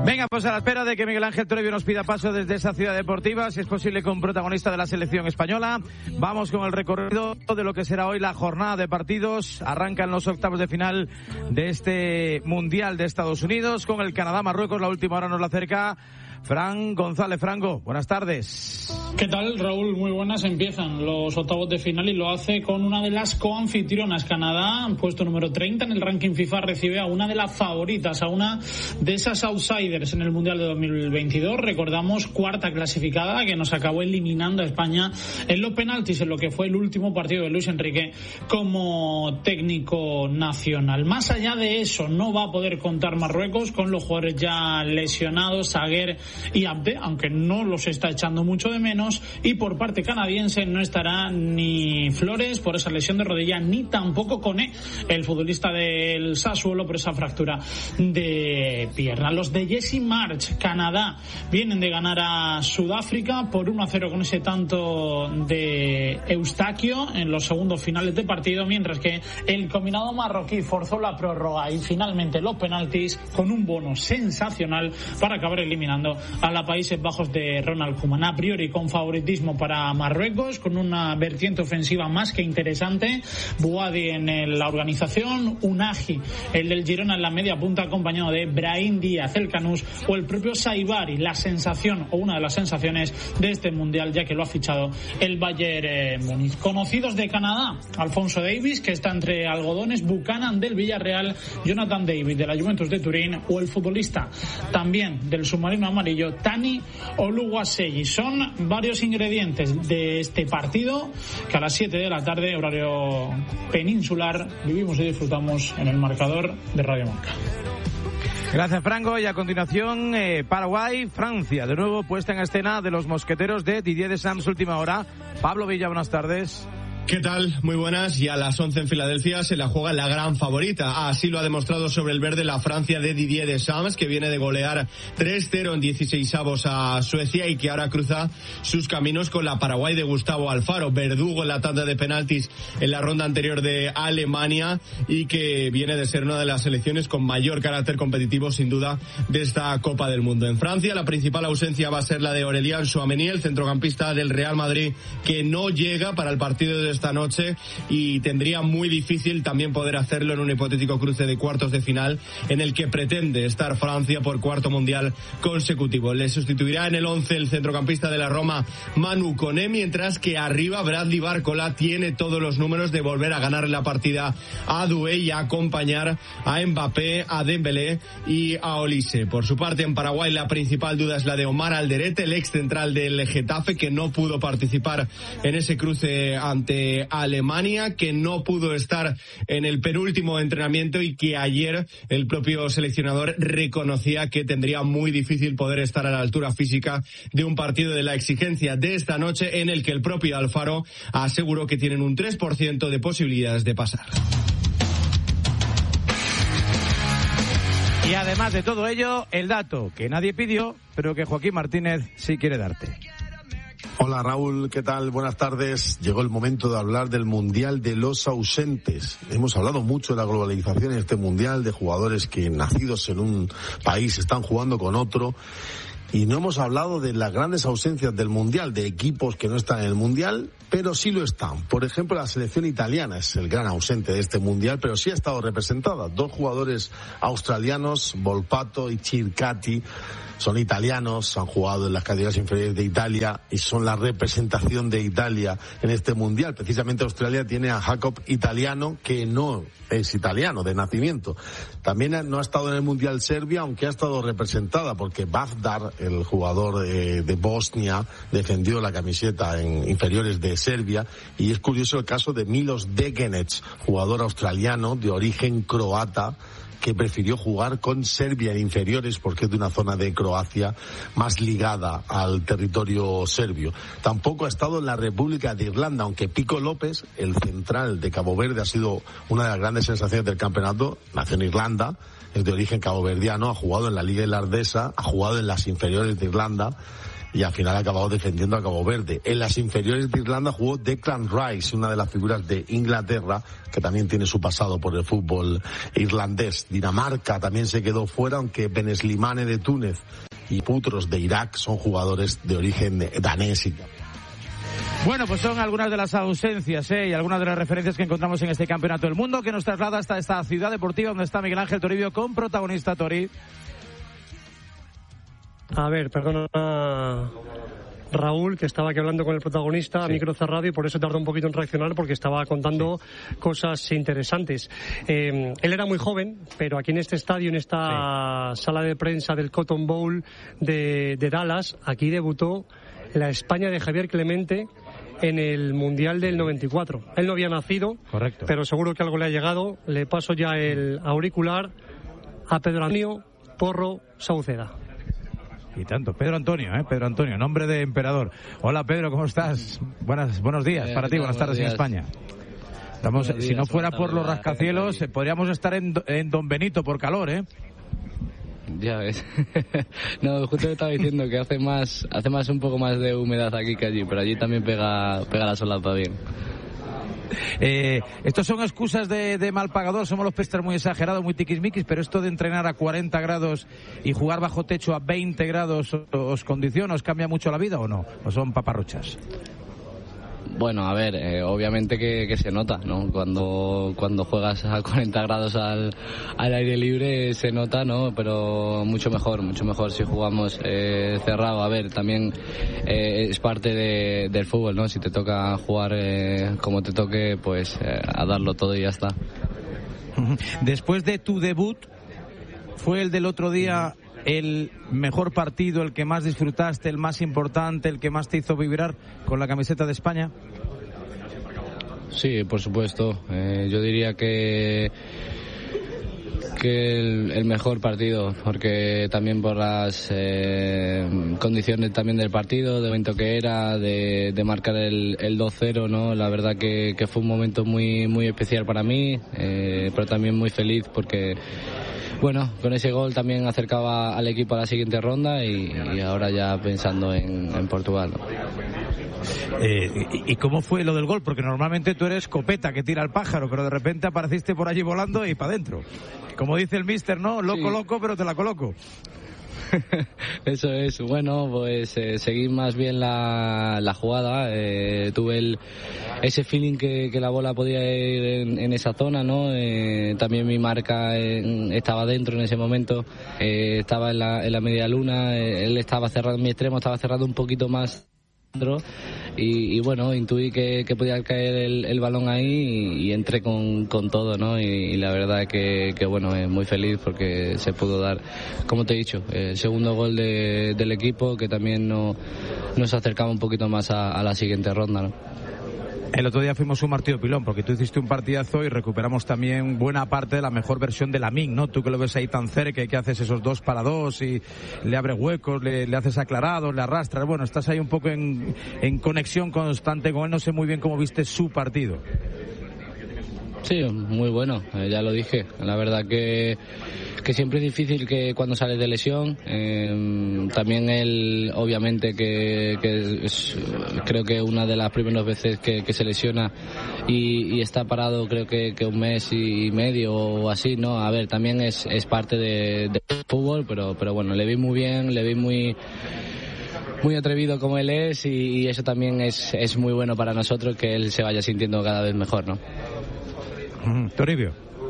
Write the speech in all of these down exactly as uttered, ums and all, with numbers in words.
Venga, pues a la espera de que Miguel Ángel Toribio nos pida paso desde esa ciudad deportiva, si es posible con protagonista de la selección española, vamos con el recorrido de lo que será hoy la jornada de partidos. Arrancan los octavos de final de este Mundial de Estados Unidos con el Canadá-Marruecos. La última hora nos la acerca Fran González. Franco, buenas tardes. ¿Qué tal, Raúl? Muy buenas. Empiezan los octavos de final y lo hace con una de las coanfitrionas. Canadá, puesto número treinta en el ranking FIFA, recibe a una de las favoritas, a una de esas outsiders en el Mundial de dos mil veintidós. Recordamos, cuarta clasificada, que nos acabó eliminando a España en los penaltis, en lo que fue el último partido de Luis Enrique como técnico nacional. Más allá de eso, no va a poder contar Marruecos con los jugadores ya lesionados, Saguer y Abde, aunque no los está echando mucho de menos, y por parte canadiense no estará ni Flores por esa lesión de rodilla, ni tampoco Koné, el futbolista del Sassuolo, por esa fractura de pierna. Los de Jesse March, Canadá, vienen de ganar a Sudáfrica por uno a cero con ese tanto de Eustaquio en los segundos finales de partido, mientras que el combinado marroquí forzó la prórroga y finalmente los penaltis con un bono sensacional para acabar eliminando a la Países Bajos de Ronald Koeman. A priori con favoritismo para Marruecos, con una vertiente ofensiva más que interesante. Bouadi en la organización, Unagi, el del Girona, en la media punta, acompañado de Brahim Díaz, el Canús, o el propio Saibari, la sensación o una de las sensaciones de este Mundial, ya que lo ha fichado el Bayern eh, Múnich. Conocidos de Canadá, Alfonso Davies, que está entre algodones, Buchanan del Villarreal, Jonathan David de la Juventus de Turín, o el futbolista también del submarino amarillo, Tani Oluwaseyi. Son varios ingredientes de este partido que a las siete de la tarde, horario peninsular, vivimos y disfrutamos en el marcador de Radio Marca. Gracias, Franco. Y a continuación, eh, Paraguay, Francia. De nuevo puesta en escena de los mosqueteros de Didier Deschamps, última hora. Pablo Villa, buenas tardes. ¿Qué tal? Muy buenas. Y a las once en Filadelfia se la juega la gran favorita. Así lo ha demostrado sobre el verde la Francia de Didier Deschamps, que viene de golear tres cero en dieciseisavos a Suecia y que ahora cruza sus caminos con la Paraguay de Gustavo Alfaro, verdugo en la tanda de penaltis en la ronda anterior de Alemania, y que viene de ser una de las selecciones con mayor carácter competitivo, sin duda, de esta Copa del Mundo. En Francia, la principal ausencia va a ser la de Aurélien Tchouaméni, el centrocampista del Real Madrid, que no llega para el partido de esta noche y tendría muy difícil también poder hacerlo en un hipotético cruce de cuartos de final en el que pretende estar Francia por cuarto mundial consecutivo. Le sustituirá en el once el centrocampista de la Roma, Manu Koné, mientras que arriba Bradley Barcola tiene todos los números de volver a ganar la partida a Doué y a acompañar a Mbappé, a Dembélé y a Olise. Por su parte, en Paraguay la principal duda es la de Omar Alderete, el ex central del Getafe, que no pudo participar en ese cruce ante Alemania, que no pudo estar en el penúltimo entrenamiento y que ayer el propio seleccionador reconocía que tendría muy difícil poder estar a la altura física de un partido de la exigencia de esta noche, en el que el propio Alfaro aseguró que tienen un tres por ciento de posibilidades de pasar. Y además de todo ello, el dato que nadie pidió, pero que Joaquín Martínez sí quiere darte. Hola Raúl, ¿qué tal? Buenas tardes. Llegó el momento de hablar del Mundial de los ausentes. Hemos hablado mucho de la globalización en este Mundial, de jugadores que nacidos en un país están jugando con otro. Y no hemos hablado de las grandes ausencias del Mundial, de equipos que no están en el Mundial, pero sí lo están. Por ejemplo, la selección italiana es el gran ausente de este Mundial, pero sí ha estado representada. Dos jugadores australianos, Volpato y Circati, son italianos, han jugado en las categorías inferiores de Italia y son la representación de Italia en este Mundial. Precisamente Australia tiene a Jacob Italiano, que no es italiano de nacimiento. También no ha estado en el Mundial Serbia, aunque ha estado representada, porque Bavdar, el jugador de, de Bosnia, defendió la camiseta en inferiores de Serbia. Y es curioso el caso de Milos Degenec, jugador australiano de origen croata, que prefirió jugar con Serbia en inferiores porque es de una zona de Croacia más ligada al territorio serbio. Tampoco ha estado en la República de Irlanda, aunque Pico López, el central de Cabo Verde, ha sido una de las grandes sensaciones del campeonato. Nació en Irlanda, es de origen caboverdiano, ha jugado en la Liga Irlandesa, ha jugado en las inferiores de Irlanda y al final ha acabado defendiendo a Cabo Verde. En las inferiores de Irlanda jugó Declan Rice, una de las figuras de Inglaterra, que también tiene su pasado por el fútbol irlandés. Dinamarca también se quedó fuera, aunque Beneslimane de Túnez y Putros de Irak son jugadores de origen danés. Bueno, pues son algunas de las ausencias ¿eh? y algunas de las referencias que encontramos en este Campeonato del Mundo, que nos traslada hasta esta ciudad deportiva donde está Miguel Ángel Toribio con protagonista. Tori. A ver, perdona Raúl, que estaba aquí hablando con el protagonista a sí. micro cerrado, y por eso tardó un poquito en reaccionar, porque estaba contando sí. cosas interesantes. Eh, él era muy joven, pero aquí en este estadio, en esta sí. sala de prensa del Cotton Bowl de, de Dallas, aquí debutó la España de Javier Clemente en el Mundial del noventa y cuatro. Él no había nacido, correcto, pero seguro que algo le ha llegado. Le paso ya el auricular a Pedro Antonio Porro Sauceda. Y tanto, Pedro Antonio, ¿eh? Pedro Antonio, nombre de emperador. Hola Pedro, ¿cómo estás? Buenas, buenos días para ti, buenas tardes en España. Estamos, si no fuera por los rascacielos, podríamos estar en, en Don Benito por calor, ¿eh? Ya ves. No, justo me estaba diciendo que hace más, hace más un poco más de humedad aquí que allí, pero allí también pega, pega la solapa bien. Eh, estos son excusas de, de mal pagador, somos los pestres muy exagerados, muy tiquismiquis, pero esto de entrenar a cuarenta grados y jugar bajo techo a veinte grados, ¿os condiciona, os cambia mucho la vida o no? ¿O son paparruchas? Bueno, a ver, eh, obviamente que, que se nota, ¿no? Cuando cuando juegas a cuarenta grados al, al aire libre se nota, ¿no? Pero mucho mejor, mucho mejor si jugamos eh, cerrado. A ver, también eh, es parte de, del fútbol, ¿no? Si te toca jugar eh, como te toque, pues eh, a darlo todo y ya está. Después de tu debut, ¿fue el del otro día el mejor partido, el que más disfrutaste, el más importante, el que más te hizo vibrar con la camiseta de España? Sí, por supuesto. Eh, yo diría que que el, el mejor partido, porque también por las eh, condiciones también del partido, del momento que era, de, de marcar el, el dos cero, ¿no? La verdad que, que fue un momento muy muy especial para mí, eh, pero también muy feliz porque, bueno, con ese gol también acercaba al equipo a la siguiente ronda y, y ahora ya pensando en, en Portugal, ¿no? Eh, y, ¿Y cómo fue lo del gol? Porque normalmente tú eres copeta que tira al pájaro, pero de repente apareciste por allí volando y para adentro. Como dice el míster, ¿no? Loco, sí. loco, pero te la coloco. Eso es, bueno, pues eh, seguí más bien la, la jugada, eh, tuve el, ese feeling que, que la bola podía ir en, en esa zona, ¿no? Eh, también mi marca en, estaba dentro en ese momento, eh, estaba en la, en la media luna, eh, él estaba cerrado, mi extremo estaba cerrado un poquito más dentro. Y, y bueno, intuí que, que podía caer el, el balón ahí y, y entré con, con todo, ¿no? Y, y la verdad que, que bueno, eh, muy feliz porque se pudo dar, como te he dicho, el segundo gol de, del equipo, que también no, nos acercaba un poquito más a, a la siguiente ronda, ¿no? El otro día fuimos un martillo pilón, porque tú hiciste un partidazo y recuperamos también buena parte de la mejor versión de Lamine, ¿no? Tú que lo ves ahí tan cerca y que haces esos dos para dos y le abres huecos, le, le haces aclarados, le arrastras. Bueno, estás ahí un poco en, en conexión constante con él. No sé muy bien cómo viste su partido. Sí, muy bueno, eh, ya lo dije. La verdad que, que siempre es difícil que cuando sales de lesión. Eh, también él, obviamente, que, que es, creo que una de las primeras veces que, que se lesiona y, y está parado, creo que, que un mes y medio o así, ¿no? A ver, también es, es parte de, de fútbol, pero, pero bueno, le vi muy bien, le vi muy... muy atrevido como él es y, y eso también es, es muy bueno para nosotros, que él se vaya sintiendo cada vez mejor, ¿no? Toribio.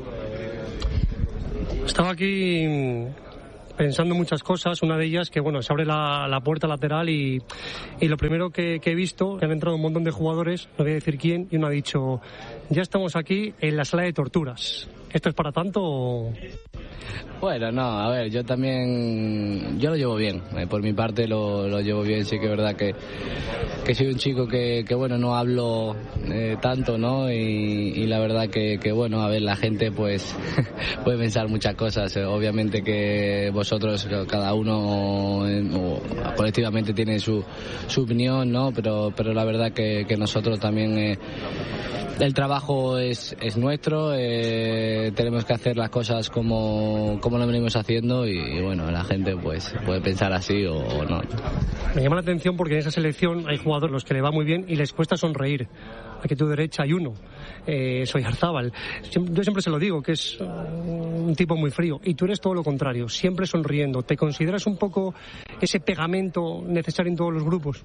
Estaba aquí pensando muchas cosas, una de ellas que, bueno, se abre la, la puerta lateral y, y lo primero que, que he visto, que han entrado un montón de jugadores, no voy a decir quién, y uno ha dicho, ya estamos aquí en la sala de torturas. ¿Esto es para tanto o...? Bueno, no, a ver, yo también, yo lo llevo bien, eh, por mi parte lo, lo llevo bien, sí que es verdad que, que soy un chico que, que bueno, no hablo eh, tanto, ¿no? Y, y la verdad que, que, bueno, a ver, la gente pues puede pensar muchas cosas, eh, obviamente que vosotros, cada uno eh, o, colectivamente tiene su, su opinión, ¿no? Pero, pero la verdad que, que nosotros también... Eh, el trabajo es, es nuestro, eh, tenemos que hacer las cosas como, como lo venimos haciendo y, y bueno, la gente pues puede pensar así o, o no. Me llama la atención porque en esa selección hay jugadores los que le va muy bien y les cuesta sonreír. Aquí a tu derecha hay uno, eh, soy Arzábal. Yo siempre se lo digo, que es un tipo muy frío y tú eres todo lo contrario, siempre sonriendo. ¿Te consideras un poco ese pegamento necesario en todos los grupos?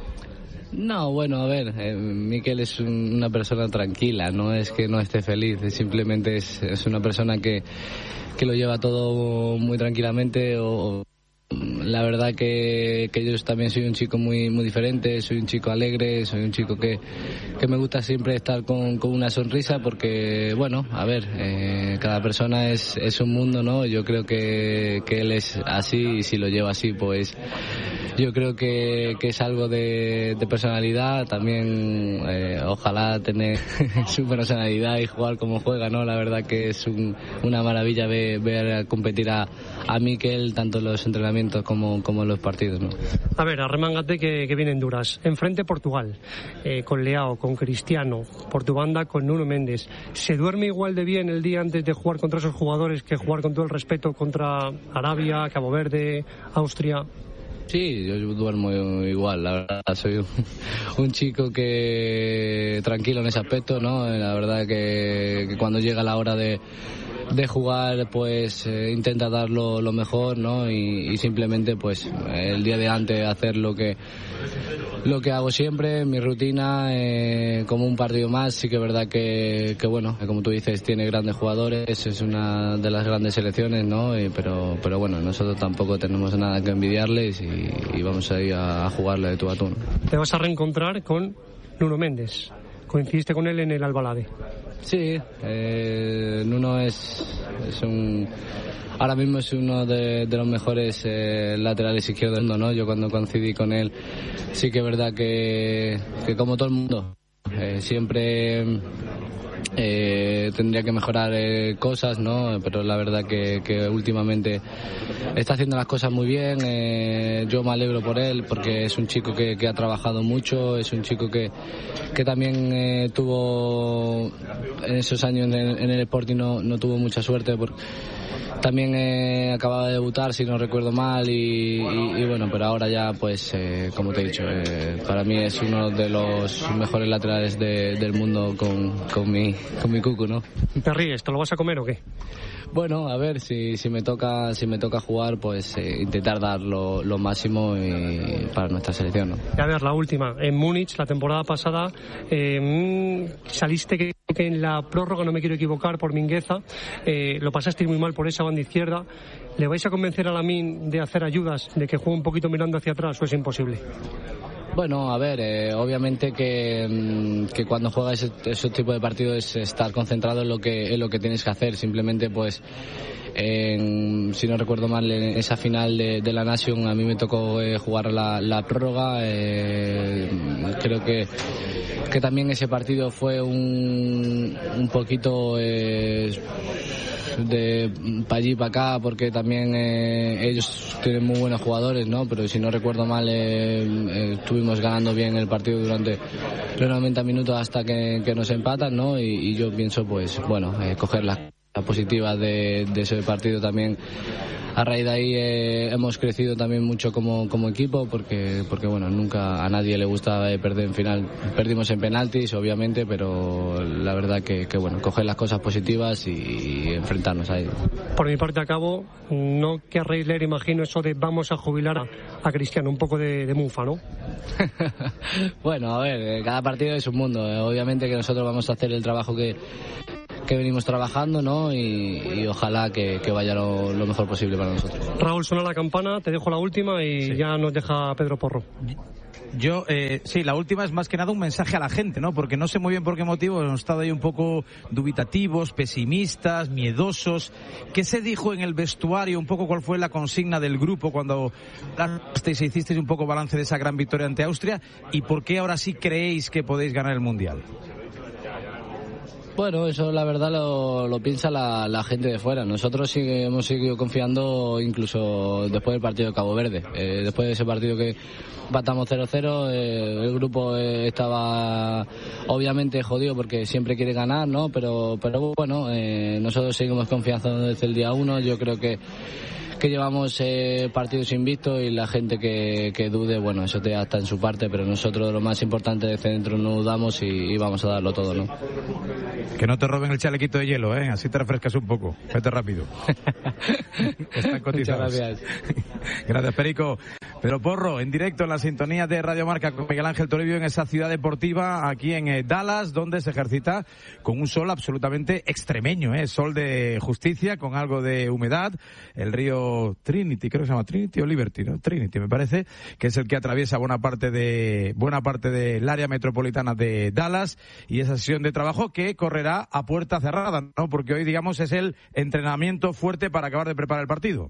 No, bueno, a ver, eh, Mikel es un, una persona tranquila, no es que no esté feliz, simplemente es, es una persona que, que lo lleva todo muy tranquilamente. O, la verdad que, que yo también soy un chico muy muy diferente, soy un chico alegre, soy un chico que, que me gusta siempre estar con, con una sonrisa porque, bueno, a ver, eh, cada persona es, es un mundo, ¿no? Yo creo que, que él es así y si lo lleva así, pues yo creo que, que es algo de, de personalidad, también eh, ojalá tener su personalidad y jugar como juega, ¿no? La verdad que es un, una maravilla ver, ver competir a, a Mikel tanto en los entrenamientos como, como en los partidos, ¿no? A ver, arremángate que, que vienen duras. Enfrente Portugal, eh, con Leao, con Cristiano, por tu banda con Nuno Méndez. ¿Se duerme igual de bien el día antes de jugar contra esos jugadores que jugar con todo el respeto contra Arabia, Cabo Verde, Austria? Sí, yo duermo igual, la verdad, soy un, un chico que tranquilo en ese aspecto, ¿no? La verdad que, que cuando llega la hora de, de jugar, pues eh, intenta dar lo, lo mejor, ¿no? Y, y simplemente, pues, el día de antes hacer lo que lo que hago siempre, mi rutina, eh, como un partido más. Sí que es verdad que, que, bueno, como tú dices, tiene grandes jugadores, es una de las grandes selecciones, ¿no? Y, pero, pero bueno, nosotros tampoco tenemos nada que envidiarles y, y vamos a ir a, a jugarle de tú a tú, ¿no? Te vas a reencontrar con Nuno Méndez. Coincidiste con él en el Albalade. Sí, eh, Nuno es, es un... Ahora mismo es uno de, de los mejores eh, laterales izquierdos, ¿no? Yo cuando coincidí con él sí que es verdad que, que como todo el mundo, eh, siempre eh, tendría que mejorar eh, cosas, ¿no? Pero la verdad que, que últimamente está haciendo las cosas muy bien. Eh, yo me alegro por él porque es un chico que, que ha trabajado mucho, es un chico que, que también eh, tuvo en esos años en el, en el Sporting no, no tuvo mucha suerte porque también eh, acababa de debutar, si no recuerdo mal, y, y, y bueno, pero ahora ya, pues, eh, como te he dicho, eh, para mí es uno de los mejores laterales de, del mundo con, con, mi, con mi cucu, ¿no? ¿Te ríes? ¿Te lo vas a comer o qué? Bueno, a ver, si, si me toca si me toca jugar, pues eh, intentar dar lo, lo máximo y, para nuestra selección, ¿no? A ver, la última. En Múnich, la temporada pasada, eh, saliste que, que en la prórroga, no me quiero equivocar, por Mingueza, eh, lo pasaste muy mal por esa banda izquierda. ¿Le vais a convencer a Lamine de hacer ayudas, de que juegue un poquito mirando hacia atrás o es imposible? Bueno, a ver, eh, obviamente que, que cuando juegas ese, ese tipo de partidos es estar concentrado en lo que en lo que tienes que hacer. Simplemente, pues, en, si no recuerdo mal, en esa final de, de la Nation a mí me tocó eh, jugar la, la prórroga. Eh, creo que que también ese partido fue un, un poquito... Eh, de para allí para acá porque también eh, ellos tienen muy buenos jugadores, ¿no? Pero si no recuerdo mal eh, eh, estuvimos ganando bien el partido durante los noventa minutos hasta que, que nos empatan, ¿no? Y, y yo pienso, pues bueno, eh, coger las positivas de, de ese partido también. A raíz de ahí eh, hemos crecido también mucho como, como equipo porque, porque bueno, nunca a nadie le gusta perder en final. Perdimos en penaltis, obviamente, pero la verdad que, que bueno, coger las cosas positivas y, y enfrentarnos a ello. Por mi parte acabo, no querréis leer, imagino, eso de vamos a jubilar a, a Cristiano, un poco de, de mufa, ¿no? Bueno, a ver, cada partido es un mundo. Obviamente que nosotros vamos a hacer el trabajo que que venimos trabajando, ¿no? Y, y ojalá que, que vaya lo, lo mejor posible para nosotros. Raúl, suena la campana, te dejo la última y sí. Ya nos deja Pedro Porro. Yo, eh, sí, la última es más que nada un mensaje a la gente, ¿no? Porque no sé muy bien por qué motivo hemos estado ahí un poco dubitativos, pesimistas, miedosos. ¿Qué se dijo en el vestuario? Un poco cuál fue la consigna del grupo cuando hablasteis e hicisteis un poco balance de esa gran victoria ante Austria y por qué ahora sí creéis que podéis ganar el Mundial. Bueno, eso la verdad lo, lo piensa la, la gente de fuera. Nosotros sí hemos seguido confiando incluso después del partido de Cabo Verde. Eh, después de ese partido que empatamos cero cero, eh, el grupo eh, estaba obviamente jodido porque siempre quiere ganar, ¿no? Pero, pero bueno, eh, nosotros seguimos confiando desde el día uno. Yo creo que que llevamos eh, partidos invictos y la gente que, que dude, bueno, eso ya está en su parte, pero nosotros lo más importante desde dentro no dudamos y, y vamos a darlo todo, ¿no? Que no te roben el chalequito de hielo, ¿eh? Así te refrescas un poco. Vete rápido. Están cotizados. Muchas gracias. Gracias, Perico. Pero Porro, en directo en la sintonía de Radio Marca con Miguel Ángel Toribio en esa ciudad deportiva aquí en eh, Dallas, donde se ejercita con un sol absolutamente extremeño, ¿eh? Sol de justicia, con algo de humedad. El río Trinity, creo que se llama Trinity o Liberty, ¿no? Trinity, me parece, que es el que atraviesa buena parte de buena parte del área metropolitana de Dallas, y esa sesión de trabajo que correrá a puerta cerrada, ¿no? Porque hoy, digamos, es el entrenamiento fuerte para acabar de preparar el partido.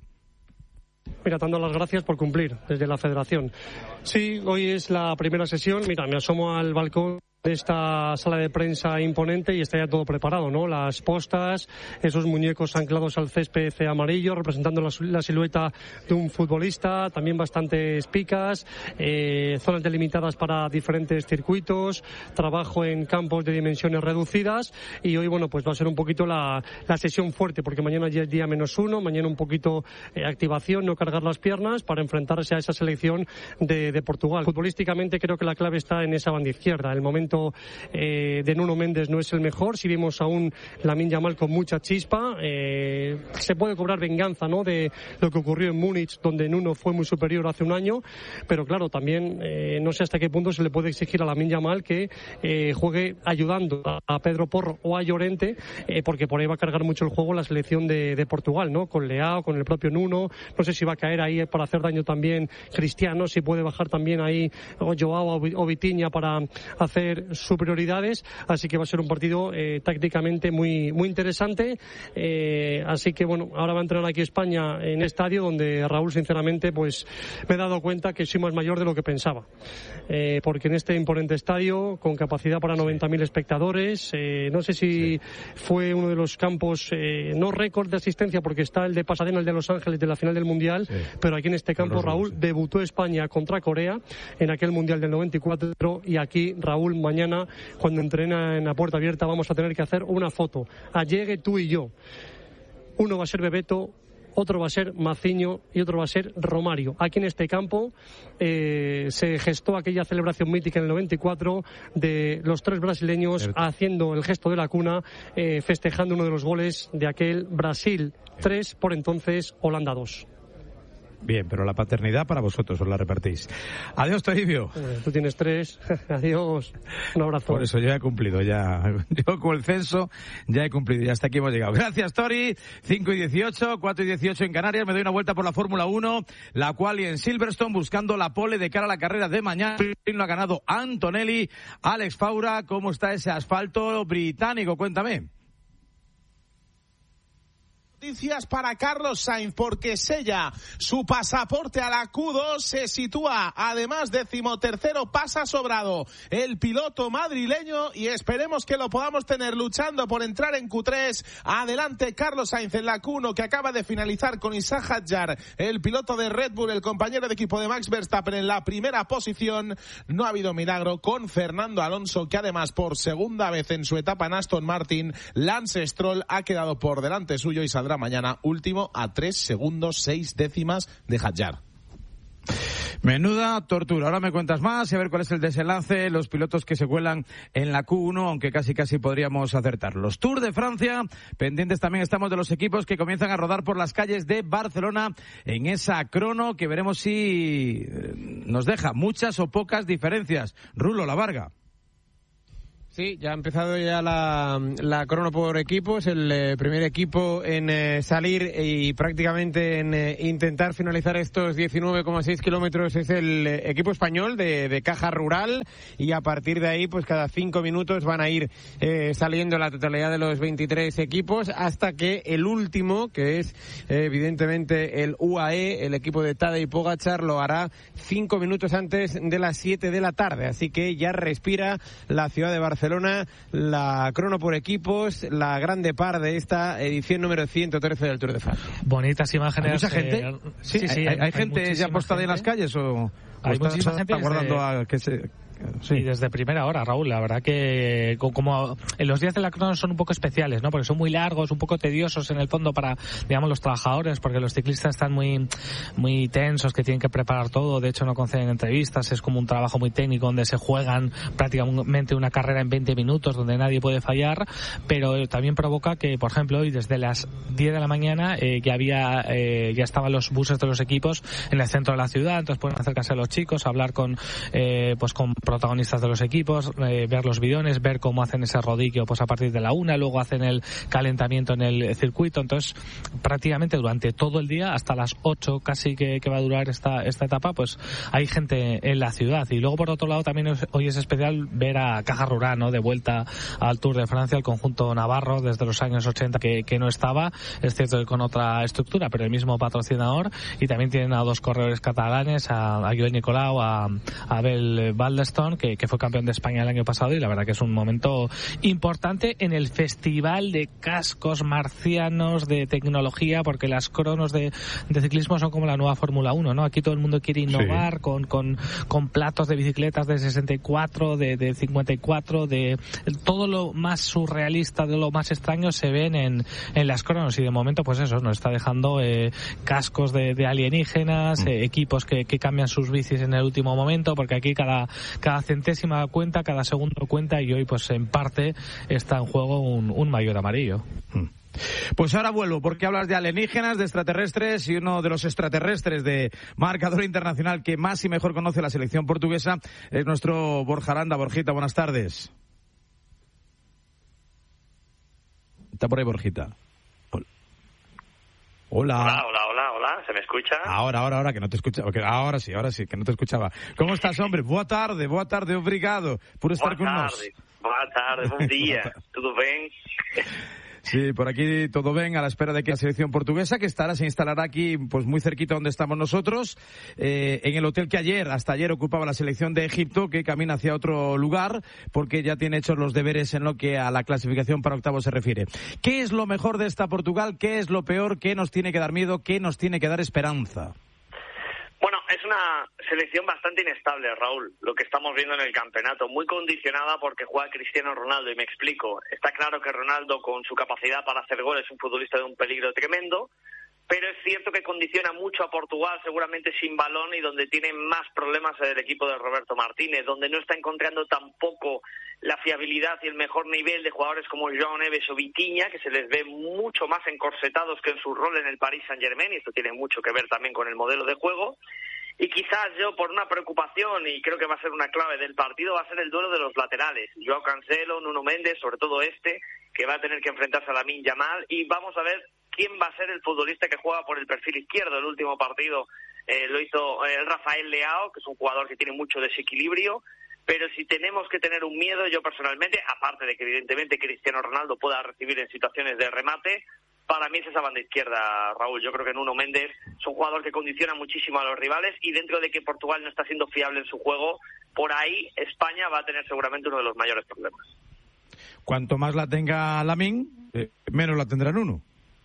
Mira, dando las gracias por cumplir desde la Federación. Sí, hoy es la primera sesión. Mira, me asomo al balcón de esta sala de prensa imponente y está ya todo preparado, ¿no? Las postas, esos muñecos anclados al césped amarillo, representando la, la silueta de un futbolista, también bastantes picas, eh, zonas delimitadas para diferentes circuitos, trabajo en campos de dimensiones reducidas, y hoy, bueno, pues va a ser un poquito la, la sesión fuerte, porque mañana ya es día menos uno, mañana un poquito eh, activación, no cargar las piernas para enfrentarse a esa selección de, de Portugal. Futbolísticamente creo que la clave está en esa banda izquierda. El momento Eh, de Nuno Méndez no es el mejor. Si vimos a un Lamine Yamal con mucha chispa, eh, se puede cobrar venganza, ¿no?, de lo que ocurrió en Múnich, donde Nuno fue muy superior hace un año, pero claro, también eh, no sé hasta qué punto se le puede exigir a Lamine Yamal que eh, juegue ayudando a, a Pedro Porro o a Llorente, eh, porque por ahí va a cargar mucho el juego la selección de, de Portugal, ¿no?, con Leao, con el propio Nuno. No sé si va a caer ahí para hacer daño también Cristiano, si puede bajar también ahí o Joao o Vitinha para hacer superioridades, así que va a ser un partido eh, tácticamente muy muy interesante, eh, así que bueno, ahora va a entrenar aquí España en el estadio, donde Raúl, sinceramente, pues me he dado cuenta que soy más mayor de lo que pensaba, eh, porque en este imponente estadio, con capacidad para noventa mil espectadores, eh, no sé si sí. fue uno de los campos, eh, no récord de asistencia, porque está el de Pasadena, el de Los Ángeles, de la final del Mundial, sí. pero aquí en este campo, Raúl, sí. debutó España contra Corea en aquel Mundial del noventa y cuatro, y aquí, Raúl, mañana, cuando entrena en la puerta abierta, vamos a tener que hacer una foto. Allegue tú y yo. Uno va a ser Bebeto, otro va a ser Maciño y otro va a ser Romario. Aquí en este campo eh, se gestó aquella celebración mítica en el noventa y cuatro de los tres brasileños Cierto. haciendo el gesto de la cuna, eh, festejando uno de los goles de aquel Brasil tres, por entonces Holanda dos. Bien, pero la paternidad para vosotros os la repartís. Adiós, Toribio. Eh, tú tienes tres. Adiós. Un abrazo. Por eso yo ya he cumplido, ya. Yo con el censo ya he cumplido y hasta aquí hemos llegado. Gracias, Tori. cinco y dieciocho, cuatro y dieciocho en Canarias. Me doy una vuelta por la Fórmula uno, la cual y en Silverstone, buscando la pole de cara a la carrera de mañana. Lo ha ganado Antonelli. Alex Faura, ¿cómo está ese asfalto británico? Cuéntame. Noticias para Carlos Sainz, porque sella su pasaporte a la Q dos, se sitúa además decimotercero, pasa sobrado el piloto madrileño y esperemos que lo podamos tener luchando por entrar en Q tres. Adelante Carlos Sainz en la Q uno, que acaba de finalizar con Isaac Hadjar, el piloto de Red Bull, el compañero de equipo de Max Verstappen, en la primera posición. No ha habido milagro con Fernando Alonso, que además por segunda vez en su etapa en Aston Martin, Lance Stroll ha quedado por delante suyo y saldrá mañana último a tres segundos seis décimas de Hadjar. Menuda tortura. Ahora me cuentas más y a ver cuál es el desenlace, los pilotos que se cuelan en la Q uno, aunque casi casi podríamos acertar. Los Tour de Francia, pendientes también estamos de los equipos que comienzan a rodar por las calles de Barcelona en esa crono que veremos si nos deja muchas o pocas diferencias. Rulo, La Varga. Sí, ya ha empezado ya la, la crono por equipos, el eh, primer equipo en eh, salir y prácticamente en eh, intentar finalizar estos diecinueve coma seis kilómetros es el eh, equipo español de, de Caja Rural, y a partir de ahí pues cada cinco minutos van a ir eh, saliendo la totalidad de los veintitrés equipos hasta que el último, que es eh, evidentemente el U A E, el equipo de Tadej Pogačar, lo hará cinco minutos antes de las siete de la tarde, así que ya respira la ciudad de Barcelona Barcelona, la crono por equipos, la grande par de esta edición número ciento trece del Tour de Francia. Bonitas imágenes. ¿Hay mucha gente? Eh, sí, sí, sí, hay, hay, hay gente ya postada en las calles o, hay o está, muchísima gente está guardando desde... a que se... Sí. Y desde primera hora, Raúl, la verdad que como en los días de la crono son un poco especiales, ¿no? Porque son muy largos, un poco tediosos en el fondo para, digamos, los trabajadores, porque los ciclistas están muy muy tensos, que tienen que preparar todo, de hecho no conceden entrevistas, es como un trabajo muy técnico donde se juegan prácticamente una carrera en veinte minutos, donde nadie puede fallar, pero también provoca que, por ejemplo, hoy desde las diez de la mañana eh, ya había, eh, ya estaban los buses de los equipos en el centro de la ciudad, entonces pueden acercarse a los chicos, hablar con, eh, pues con protagonistas de los equipos, eh, ver los bidones, ver cómo hacen ese rodillo pues a partir de la una, luego hacen el calentamiento en el circuito, entonces prácticamente durante todo el día, hasta las ocho casi que, que va a durar esta, esta etapa, pues hay gente en la ciudad. Y luego por otro lado también es, hoy es especial ver a Caja Rural, ¿no? De vuelta al Tour de Francia, el conjunto navarro desde los años ochenta que, que no estaba, es cierto que con otra estructura, pero el mismo patrocinador, y también tienen a dos corredores catalanes, a, a Joel Nicolau, a, a Abel Baldeston, que, que fue campeón de España el año pasado, y la verdad que es un momento importante en el festival de cascos marcianos de tecnología, porque las cronos de, de ciclismo son como la nueva Fórmula uno, ¿no? Aquí todo el mundo quiere innovar, sí, con, con, con platos de bicicletas de sesenta y cuatro, de, de cincuenta y cuatro, de todo lo más surrealista, de lo más extraño se ven en, en las cronos, y de momento pues eso, nos está dejando eh, cascos de, de alienígenas, mm. eh, equipos que, que cambian sus bicis en el último momento, porque aquí cada cada centésima cuenta, cada segundo cuenta, y hoy pues en parte está en juego un, un maillot amarillo. Pues ahora vuelvo, porque hablas de alienígenas, de extraterrestres, y uno de los extraterrestres de marcador internacional que más y mejor conoce la selección portuguesa es nuestro Borja Aranda. Borjita, buenas tardes. ¿Está por ahí, Borjita? Hola. Hola, hola, hola, hola, ¿se me escucha? Ahora, ahora, ahora, que no te escuchaba. Ahora sí, ahora sí, que no te escuchaba. ¿Cómo estás, hombre? Boa tarde, boa tarde, obrigado por estar con nosotros. Boa tarde, bom día, ¿todo bien? Sí, por aquí todo bien, a la espera de que la selección portuguesa, que estará, se instalará aquí pues muy cerquita donde estamos nosotros, eh, en el hotel que ayer, hasta ayer ocupaba la selección de Egipto, que camina hacia otro lugar, porque ya tiene hechos los deberes en lo que a la clasificación para octavos se refiere. ¿Qué es lo mejor de esta Portugal? ¿Qué es lo peor? ¿Qué nos tiene que dar miedo? ¿Qué nos tiene que dar esperanza? Bueno, es una selección bastante inestable, Raúl, lo que estamos viendo en el campeonato, muy condicionada porque juega Cristiano Ronaldo, y me explico. Está claro que Ronaldo, con su capacidad para hacer goles, es un futbolista de un peligro tremendo, pero es cierto que condiciona mucho a Portugal, seguramente sin balón, y donde tiene más problemas el equipo de Roberto Martínez, donde no está encontrando tampoco la fiabilidad y el mejor nivel de jugadores como João Neves o Vitinha, que se les ve mucho más encorsetados que en su rol en el Paris Saint-Germain, y esto tiene mucho que ver también con el modelo de juego. Y quizás yo, por una preocupación, y creo que va a ser una clave del partido, va a ser el duelo de los laterales. Joao Cancelo, Nuno Méndez, sobre todo este, que va a tener que enfrentarse a Lamine Yamal, y vamos a ver quién va a ser el futbolista que juega por el perfil izquierdo. El último partido eh, lo hizo eh, Rafael Leao, que es un jugador que tiene mucho desequilibrio, pero si tenemos que tener un miedo, yo personalmente, aparte de que evidentemente Cristiano Ronaldo pueda recibir en situaciones de remate, para mí es esa banda izquierda, Raúl. Yo creo que Nuno Méndez es un jugador que condiciona muchísimo a los rivales, y dentro de que Portugal no está siendo fiable en su juego, por ahí España va a tener seguramente uno de los mayores problemas. Cuanto más la tenga Lamine, eh, menos la tendrá Nuno.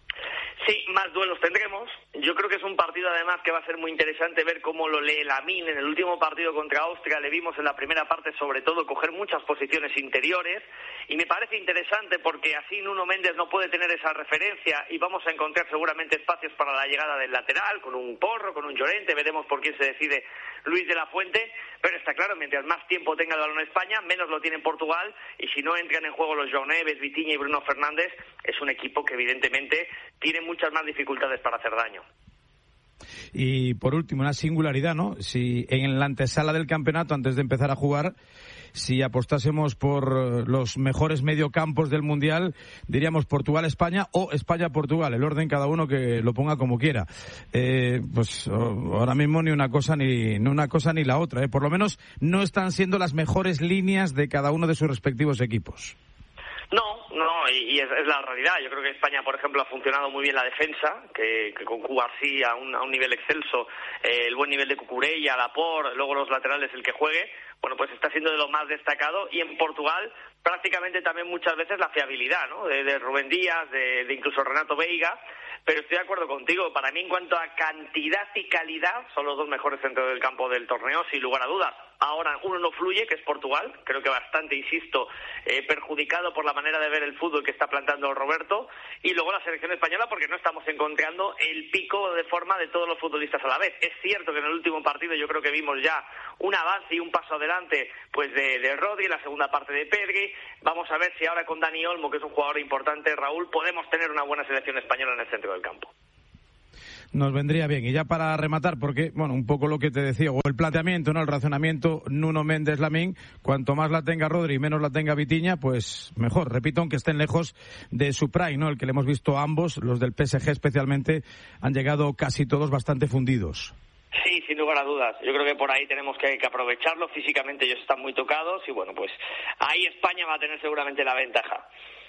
Sí, más duelos tendremos. Yo creo que es un partido además que va a ser muy interesante ver cómo lo lee Lamine. En el último partido contra Austria le vimos en la primera parte sobre todo coger muchas posiciones interiores, y me parece interesante porque así Nuno Méndez no puede tener esa referencia, y vamos a encontrar seguramente espacios para la llegada del lateral, con un Porro, con un Llorente, veremos por quién se decide Luis de la Fuente, pero está claro, mientras más tiempo tenga el balón España, menos lo tiene Portugal, y si no entran en juego los João Neves, Vitinha y Bruno Fernández, es un equipo que evidentemente tiene muchas más dificultades para hacer daño. Y por último, una singularidad, ¿no? Si en la antesala del campeonato, antes de empezar a jugar, si apostásemos por los mejores mediocampos del Mundial, diríamos Portugal-España o España-Portugal, el orden cada uno que lo ponga como quiera. Eh, pues ahora mismo ni una cosa ni, ni una cosa ni la otra, ¿eh? Por lo menos no están siendo las mejores líneas de cada uno de sus respectivos equipos. No, no, y, y es, es la realidad. Yo creo que España, por ejemplo, ha funcionado muy bien la defensa, que, que con Cubarsí a un, a un nivel excelso, eh, el buen nivel de Cucurella, Laporte, luego los laterales, el que juegue, bueno, pues está siendo de lo más destacado. Y en Portugal, prácticamente también muchas veces la fiabilidad, ¿no? De, de Rubén Díaz, de, de incluso Renato Veiga. Pero estoy de acuerdo contigo, para mí en cuanto a cantidad y calidad son los dos mejores centros del campo del torneo, sin lugar a dudas. Ahora uno no fluye, que es Portugal, creo que bastante, insisto, eh, perjudicado por la manera de ver el fútbol que está plantando Roberto, y luego la selección española porque no estamos encontrando el pico de forma de todos los futbolistas a la vez. Es cierto que en el último partido yo creo que vimos ya un avance y un paso adelante pues de, de Rodri, la segunda parte de Pedri. Vamos a ver si ahora con Dani Olmo, que es un jugador importante, Raúl, podemos tener una buena selección española en el centro del campo. Nos vendría bien. Y ya para rematar, porque, bueno, un poco lo que te decía, o el planteamiento, ¿no? El razonamiento, Nuno Méndez Lamín, cuanto más la tenga Rodri y menos la tenga Vitinha, pues mejor. Repito, aunque estén lejos de su prime, ¿no? El que le hemos visto a ambos, los del P S G especialmente, han llegado casi todos bastante fundidos. Sí, sin lugar a dudas. Yo creo que por ahí tenemos que, que aprovecharlo. Físicamente ellos están muy tocados y, bueno, pues ahí España va a tener seguramente la ventaja.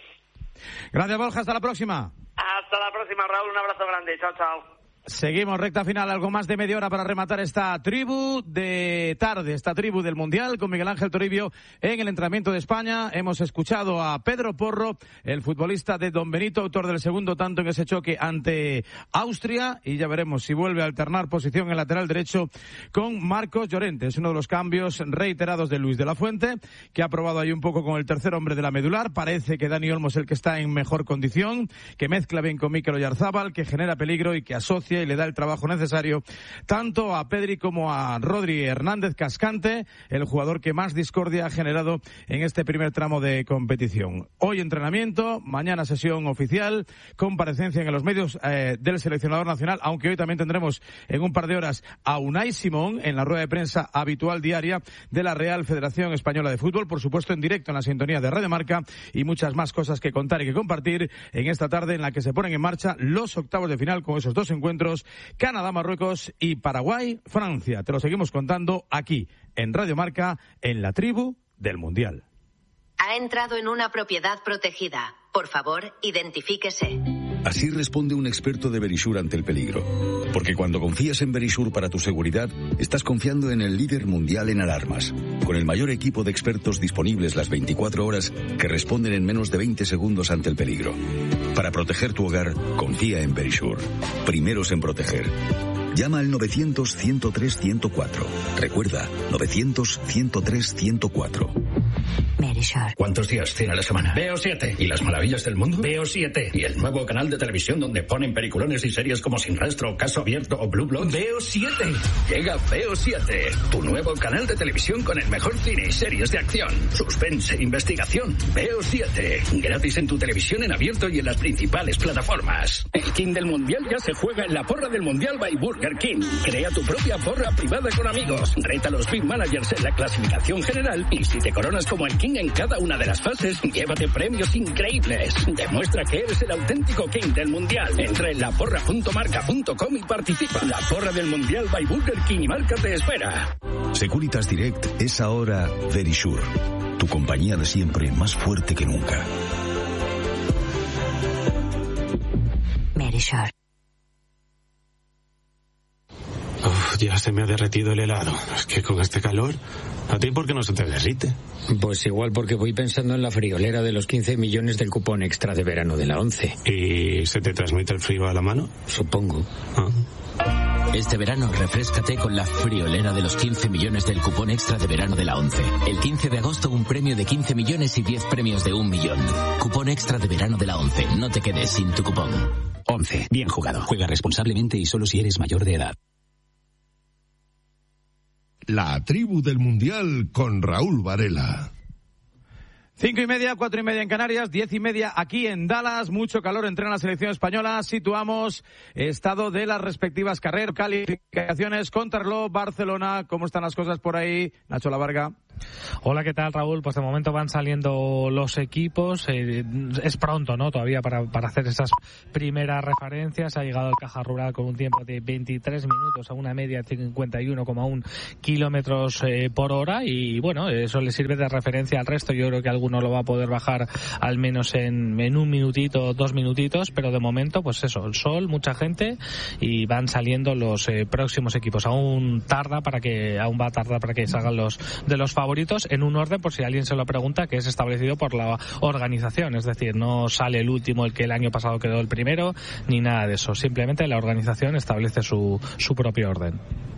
Gracias, Borja. Hasta la próxima. Hasta la próxima, Raúl. Un abrazo grande. Chao, chao. Seguimos, recta final, algo más de media hora para rematar esta tribu de tarde, esta tribu del Mundial, con Miguel Ángel Toribio en el entrenamiento de España. Hemos escuchado a Pedro Porro, el futbolista de Don Benito, autor del segundo tanto en ese choque ante Austria, y ya veremos si vuelve a alternar posición en lateral derecho con Marcos Llorente. Es uno de los cambios reiterados de Luis de la Fuente, que ha probado ahí un poco con el tercer hombre de la medular. Parece que Dani Olmo es el que está en mejor condición, que mezcla bien con Mikel Oyarzábal, que genera peligro y que asocia y le da el trabajo necesario tanto a Pedri como a Rodri Hernández Cascante, el jugador que más discordia ha generado en este primer tramo de competición. Hoy entrenamiento, mañana sesión oficial, comparecencia en los medios eh, del seleccionador nacional, aunque hoy también tendremos en un par de horas a Unai Simón en la rueda de prensa habitual diaria de la Real Federación Española de Fútbol, por supuesto en directo en la sintonía de Radio Marca, y muchas más cosas que contar y que compartir en esta tarde en la que se ponen en marcha los octavos de final con esos dos encuentros, Canadá, Marruecos y Paraguay, Francia. Te lo seguimos contando aquí, en Radio Marca, en la tribu del Mundial. Ha entrado en una propiedad protegida. Por favor, identifíquese. Así responde un experto de Verisure ante el peligro. Porque cuando confías en Verisure para tu seguridad, estás confiando en el líder mundial en alarmas, con el mayor equipo de expertos disponibles las veinticuatro horas que responden en menos de veinte segundos ante el peligro. Para proteger tu hogar, confía en Verisure. Primeros en proteger. Llama al novecientos, ciento tres, ciento cuatro. Recuerda, novecientos, ciento tres, ciento cuatro. Verisure. ¿Cuántos días tiene la semana? Veo siete. ¿Y las maravillas del mundo? Veo siete. ¿Y el nuevo canal de televisión donde ponen peliculones y series como Sin Rastro, Caso Abierto o Blue Bloods? Veo siete. Llega Veo siete, tu nuevo canal de televisión con el mejor cine y series de acción, suspense, investigación. Veo siete. Gratis en tu televisión en abierto y en las principales plataformas. El King del Mundial ya se juega en la porra del Mundial by Burger King. Crea tu propia porra privada con amigos. Reta a los Big Managers en la clasificación general y si te coronas como el King en cada una de las fases, llévate premios increíbles. Demuestra que eres el auténtico King del Mundial. Entra en laporra punto marca punto com y participa. La porra del Mundial by Burger King y Marca te espera. Securitas Direct es ahora Verisure, tu compañía de siempre más fuerte que nunca. Verisure. Uf, ya se me ha derretido el helado. Es que con este calor, ¿a ti por qué no se te derrite? Pues igual porque voy pensando en la friolera de los quince millones del cupón extra de verano de la ONCE. ¿Y se te transmite el frío a la mano? Supongo. Ah. Este verano refréscate con la friolera de los quince millones del cupón extra de verano de la ONCE. El quince de agosto un premio de quince millones y diez premios de un millón. Cupón extra de verano de la ONCE. No te quedes sin tu cupón. ONCE. Bien jugado. Juega responsablemente y solo si eres mayor de edad. La tribu del Mundial con Raúl Varela. Cinco y media, cuatro y media en Canarias, diez y media aquí en Dallas. Mucho calor entrena la selección española. Situamos estado de las respectivas carreras, calificaciones, Contrarreloj, Barcelona. ¿Cómo están las cosas por ahí, Nacho Lavarga? Hola, ¿qué tal, Raúl? Pues de momento van saliendo los equipos. Eh, es pronto, ¿no? Todavía para, para hacer esas primeras referencias. Ha llegado el Caja Rural con un tiempo de veintitrés minutos a una media de cincuenta y uno coma uno kilómetros eh, por hora. Y bueno, eso le sirve de referencia al resto. Yo creo que alguno lo va a poder bajar al menos en, en un minutito, dos minutitos. Pero de momento, pues eso, el sol, mucha gente y van saliendo los eh, próximos equipos. Aún tarda para que, aún va a tardar para que salgan los de los favoritos, en un orden, por si alguien se lo pregunta, que es establecido por la organización. Es decir, no sale el último, el que el año pasado quedó el primero, ni nada de eso. Simplemente la organización establece su, su propio orden.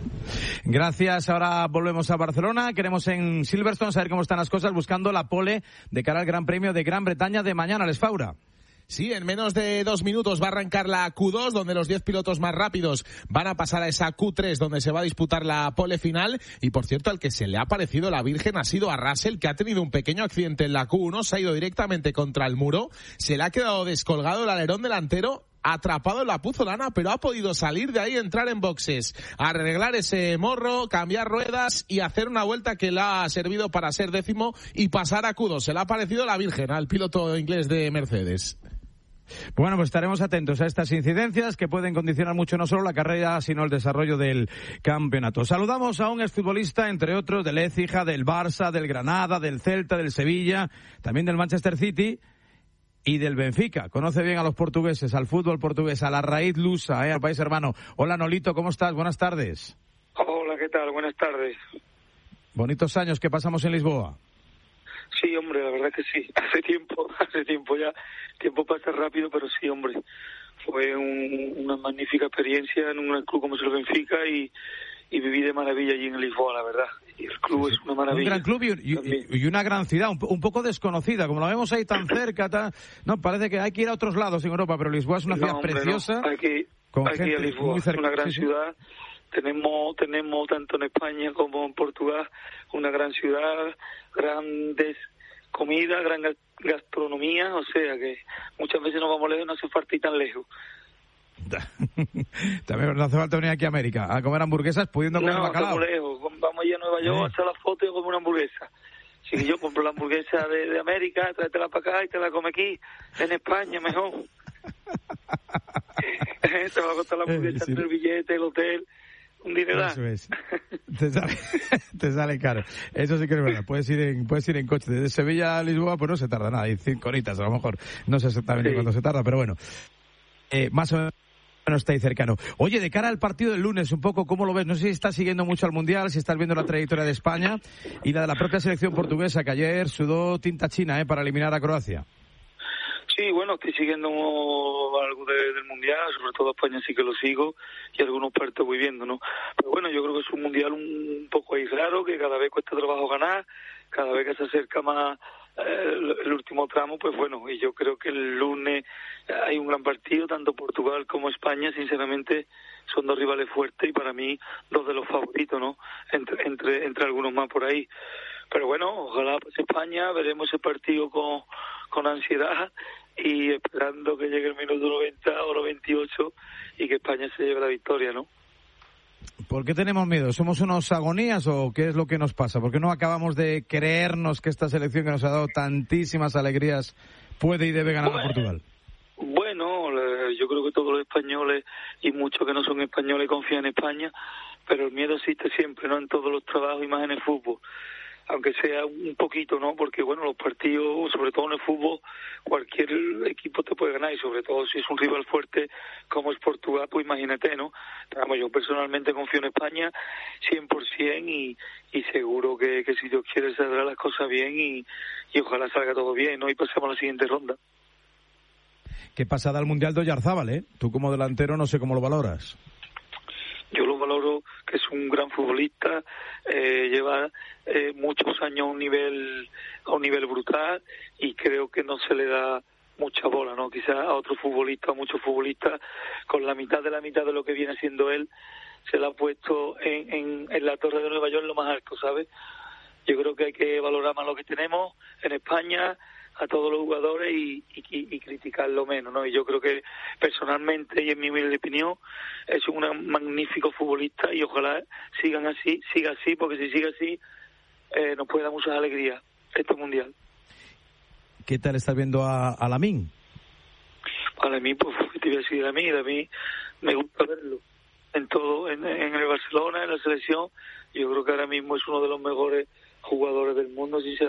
Gracias. Ahora volvemos a Barcelona. Queremos en Silverstone saber cómo están las cosas, buscando la pole de cara al Gran Premio de Gran Bretaña de mañana. Les Faura. Sí, en menos de dos minutos va a arrancar la Q dos, donde los diez pilotos más rápidos van a pasar a esa Q tres, donde se va a disputar la pole final. Y por cierto, al que se le ha parecido la Virgen ha sido a Russell, que ha tenido un pequeño accidente en la Q uno, se ha ido directamente contra el muro, se le ha quedado descolgado el alerón delantero, atrapado en la puzolana, pero ha podido salir de ahí, entrar en boxes, arreglar ese morro, cambiar ruedas y hacer una vuelta que le ha servido para ser décimo y pasar a Q dos. Se le ha parecido la Virgen al piloto inglés de Mercedes. Bueno, pues estaremos atentos a estas incidencias que pueden condicionar mucho no solo la carrera, sino el desarrollo del campeonato. Saludamos a un exfutbolista, entre otros, del Écija, del Barça, del Granada, del Celta, del Sevilla, también del Manchester City y del Benfica. Conoce bien a los portugueses, al fútbol portugués, a la raíz lusa, eh, al país hermano. Hola, Nolito, ¿cómo estás? Buenas tardes. Hola, ¿qué tal? Buenas tardes. Bonitos años que pasamos en Lisboa. Sí, hombre, la verdad que sí. Hace tiempo, hace tiempo ya. Tiempo pasa rápido, pero sí, hombre. Fue un, una magnífica experiencia en un club como es el Benfica y, y viví de maravilla allí en Lisboa, la verdad. Y el club sí, sí. es una maravilla. Un gran club y, y, y una gran ciudad, un, un poco desconocida. Como la vemos ahí tan cerca, tan, no, parece que hay que ir a otros lados en Europa, pero Lisboa es una ciudad no, hombre, preciosa. No. Aquí, con aquí gente a Lisboa muy cerca. Es una gran sí, ciudad. Sí. Tenemos, tenemos tanto en España como en Portugal una gran ciudad, grandes comida, gran gastronomía, o sea que muchas veces nos vamos lejos y no hace falta ir tan lejos. También no hace falta venir aquí a América a comer hamburguesas pudiendo comer no, bacalao. No, estamos lejos, vamos allá a Nueva York, eh. hasta la foto y comer una hamburguesa. Si yo compro la hamburguesa de, de América, tráetela para acá y te la come aquí, en España mejor. Te va a costar la hamburguesa, eh, sí. el billete, el hotel... Un dineral. Eso es. Te sale, te sale caro. Eso sí que es verdad. Puedes ir en, puedes ir en coche desde Sevilla a Lisboa, pues no se tarda nada. Hay cinco horitas a lo mejor. No sé exactamente sí. cuánto se tarda, pero bueno. Eh, más o menos está ahí cercano. Oye, de cara al partido del lunes, un poco, ¿cómo lo ves? No sé si estás siguiendo mucho al Mundial, si estás viendo la trayectoria de España y la de la propia selección portuguesa, que ayer sudó tinta china eh, para eliminar a Croacia. Sí, bueno, estoy siguiendo algo de, del Mundial, sobre todo España sí que lo sigo y algunos partes voy viendo, ¿no? Pero bueno, yo creo que es un Mundial un, un poco ahí raro, que cada vez cuesta trabajo ganar, cada vez que se acerca más eh, el, el último tramo, pues bueno, y yo creo que el lunes hay un gran partido, tanto Portugal como España, sinceramente son dos rivales fuertes y para mí dos de los favoritos, ¿no? Entre, entre, entre algunos más por ahí. Pero bueno, ojalá pues España, veremos ese partido con, con ansiedad y esperando que llegue el minuto noventa o noventa y ocho y que España se lleve la victoria, ¿no? ¿Por qué tenemos miedo? ¿Somos unos agonías o qué es lo que nos pasa? ¿Por qué no acabamos de creernos que esta selección que nos ha dado tantísimas alegrías puede y debe ganar bueno, a Portugal? Bueno, yo creo que todos los españoles y muchos que no son españoles confían en España, pero el miedo existe siempre, ¿no? En todos los trabajos y más en el fútbol. Aunque sea un poquito, ¿no? Porque, bueno, los partidos, sobre todo en el fútbol, cualquier equipo te puede ganar y sobre todo si es un rival fuerte como es Portugal, pues imagínate, ¿no? Pero, vamos, yo personalmente confío en España cien por ciento y, y seguro que, que si Dios quiere saldrán las cosas bien y, y ojalá salga todo bien, ¿no? Y pasemos a la siguiente ronda. Qué pasada al Mundial de Oyarzábal, ¿eh? Tú como delantero no sé cómo lo valoras. Yo lo valoro que es un gran futbolista, eh, lleva eh, muchos años a un nivel a un nivel brutal y creo que no se le da mucha bola, ¿no? Quizás a otro futbolista, a muchos futbolistas, con la mitad de la mitad de lo que viene siendo él, se le ha puesto en, en, en la Torre de Nueva York lo más alto, ¿sabes? Yo creo que hay que valorar más lo que tenemos en España, a todos los jugadores y, y, y criticarlo menos, ¿no? Y yo creo que personalmente y en mi humilde opinión es un magnífico futbolista y ojalá sigan así, siga así, porque si sigue así eh, nos puede dar muchas alegrías este mundial. ¿Qué tal estás viendo a, a Lamine? A Lamine, pues, te voy a decir a mí, a mí me gusta verlo en todo, en, en el Barcelona, en la selección. Yo creo que ahora mismo es uno de los mejores